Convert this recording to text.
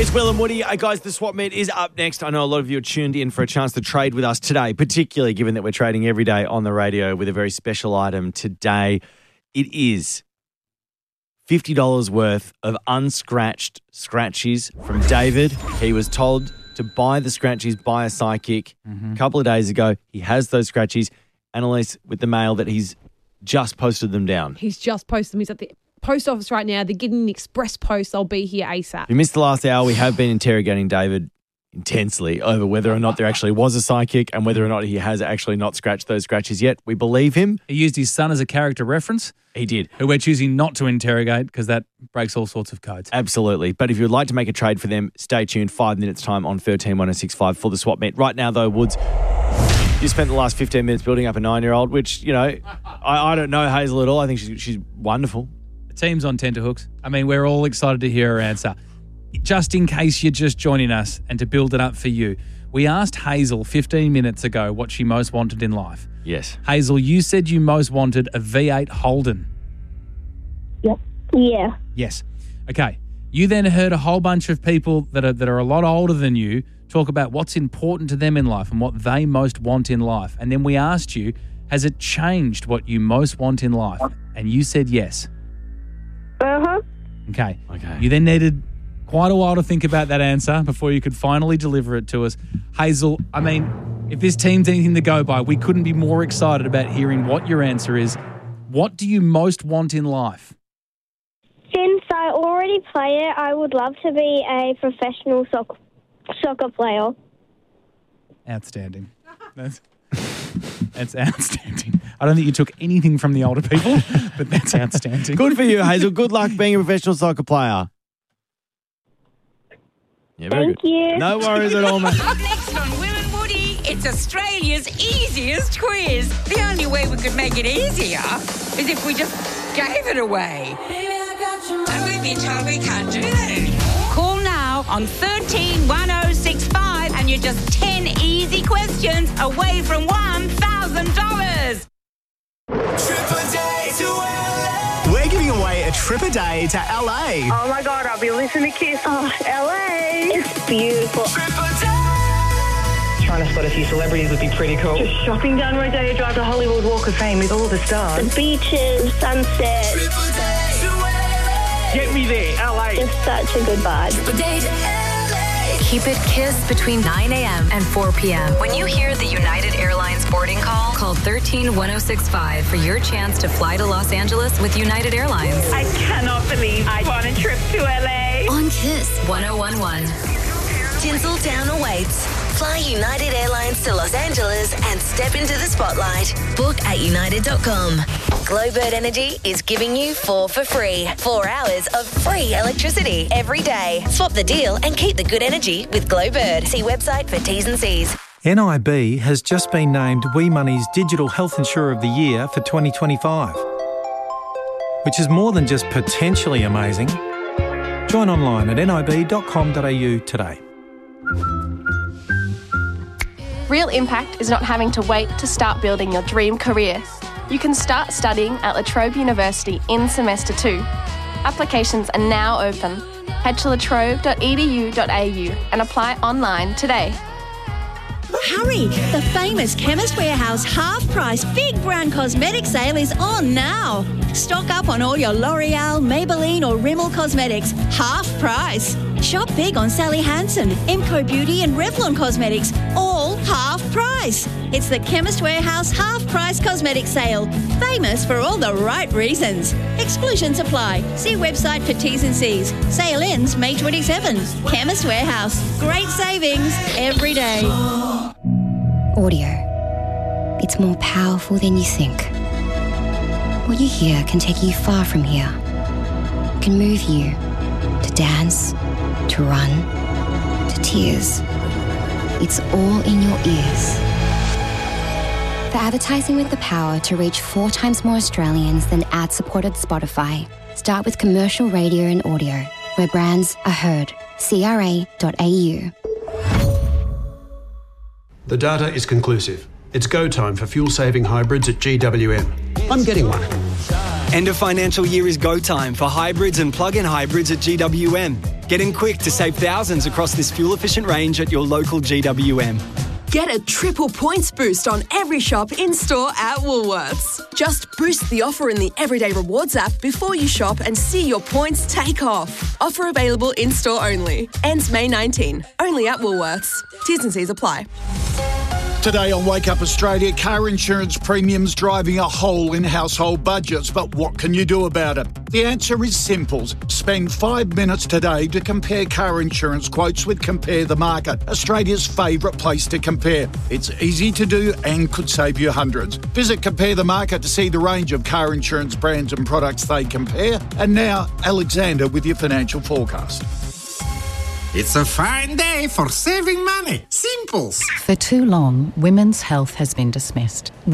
is Will and Woody. Guys, the swap meet is up next. I know a lot of you are tuned in for a chance to trade with us today, particularly given that we're trading every day on the radio with a very special item today. It is $50 worth of unscratched scratchies from David. He was told to buy the scratchies by a psychic a couple of days ago. He has those scratchies. Annalise, with the mail that he's just posted them down. He's just posted them. He's at the post office right now. They're getting an express post. I'll be here ASAP. If you missed the last hour, we have been interrogating David intensely over whether or not there actually was a psychic and whether or not he has actually not scratched those scratches yet. We believe him. He used his son as a character reference. He did. Who we're choosing not to interrogate because that breaks all sorts of codes. Absolutely. But if you'd like to make a trade for them, stay tuned. 5 minutes time on 131065 for the swap meet. Right now, though, Woods, you spent the last 15 minutes building up a 9-year-old, which, you know, I don't know Hazel at all. I think she's wonderful. The team's on tenterhooks. I mean, we're all excited to hear her answer. Just in case you're just joining us and to build it up for you, we asked Hazel 15 minutes ago what she most wanted in life. Yes. Hazel, you said you most wanted a V8 Holden. Yep. Yeah. Yes. Okay. You then heard a whole bunch of people that are a lot older than you talk about what's important to them in life and what they most want in life. And then we asked you, has it changed what you most want in life? And you said yes. Uh-huh. Okay. You then needed quite a while to think about that answer before you could finally deliver it to us. Hazel, I mean, if this team's anything to go by, we couldn't be more excited about hearing what your answer is. What do you most want in life? Since I already play it, I would love to be a professional soccer player. Outstanding. That's outstanding. I don't think you took anything from the older people, but that's outstanding. Good for you, Hazel. Good luck being a professional soccer player. Yeah, very Thank good. you. No worries at all, mate. Up next on Will and Woody, it's Australia's easiest quiz. The only way we could make it easier is if we just gave it away. And we've been told we can't do that. Call now on 131065 and you're just 10 easy questions away from $1,000. We're giving away a trip a day to LA. Oh my God, I'll be listening to Kiss. Oh, LA. It's beautiful. Trying to spot a few celebrities would be pretty cool. Just shopping down Rodeo Drive to Hollywood Walk of Fame with all the stars. The beaches, sunset. Get me there, LA. Just such a good vibe. Keep it Kiss between 9 a.m. and 4 p.m. When you hear the United Airlines boarding call 131065 for your chance to fly to Los Angeles with United Airlines. I cannot believe I won a trip to LA. On Kiss 1011. Tinseltown awaits. Fly United Airlines to Los Angeles and step into the spotlight. Book at united.com. Glowbird Energy is giving you 4 for free. 4 hours of free electricity every day. Swap the deal and keep the good energy with Glowbird. See website for T's and C's. NIB has just been named WeMoney's Digital Health Insurer of the Year for 2025, which is more than just potentially amazing. Join online at nib.com.au today. Real impact is not having to wait to start building your dream career. You can start studying at La Trobe University in Semester 2. Applications are now open. Head to latrobe.edu.au and apply online today. Hurry! The famous Chemist Warehouse half-price Big Brown Cosmetic Sale is on now. Stock up on all your L'Oreal, Maybelline or Rimmel cosmetics. Half price. Shop big on Sally Hansen, Emco Beauty and Revlon Cosmetics. All half price. It's the Chemist Warehouse half-price cosmetic sale. Famous for all the right reasons. Exclusions apply. See website for T's and C's. Sale ends May 27. Chemist Warehouse. Great savings every day. Audio. It's more powerful than you think. What you hear can take you far from here. It can move you to dance, to run, to tears. It's all in your ears. For advertising with the power to reach 4 times more Australians than ad-supported Spotify, start with commercial radio and audio, where brands are heard. CRA.au. The data is conclusive. It's go time for fuel-saving hybrids at GWM. I'm getting one. End of financial year is go time for hybrids and plug-in hybrids at GWM. Get in quick to save thousands across this fuel-efficient range at your local GWM. Get a triple points boost on every shop in-store at Woolworths. Just boost the offer in the Everyday Rewards app before you shop and see your points take off. Offer available in-store only. Ends May 19. Only at Woolworths. T's and C's apply. Today on Wake Up Australia, car insurance premiums driving a hole in household budgets. But what can you do about it? The answer is simple. Spend 5 minutes today to compare car insurance quotes with Compare the Market, Australia's favourite place to compare. It's easy to do and could save you hundreds. Visit Compare the Market to see the range of car insurance brands and products they compare. And now, Alexander with your financial forecast. It's a fine day for saving money. Simples. For too long, women's health has been dismissed.